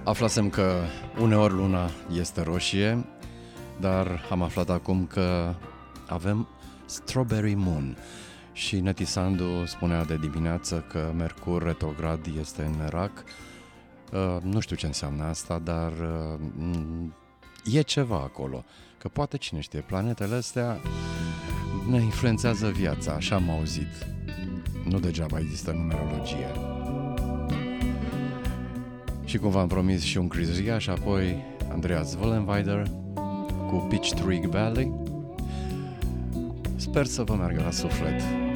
Aflasem că uneori luna este roșie, dar am aflat acum că avem Strawberry Moon. Și Neti Sandu spunea de dimineață că Mercur retrograd este în rac. Nu știu ce înseamnă asta, dar e ceva acolo. Că poate, cine știe, planetele astea ne influențează viața, așa am auzit. Nu degeaba există numerologie. Și cum v-am promis și un Chris Ria și apoi Andreas Vollenweider cu Peach Tree Valley. Sper să vă meargă la suflet.